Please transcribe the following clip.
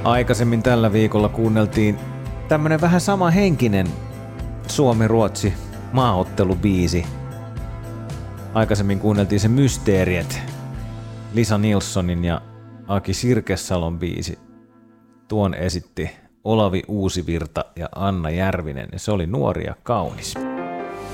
Aikaisemmin tällä viikolla kuunneltiin tämmönen vähän sama henkinen Suomi-Ruotsi maaottelubiisi. Aikaisemmin kuunneltiin se Mysteeriet, Lisa Nilssonin ja Aki Sirkesalon biisi. Tuon esitti Olavi Uusivirta ja Anna Järvinen ja se oli Nuori ja kaunis.